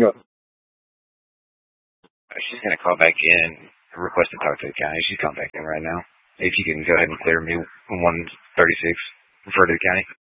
Yeah. She's going to call back in, request to talk to the county. She's contacting right now. If you can go ahead and clear me 136, refer to the county.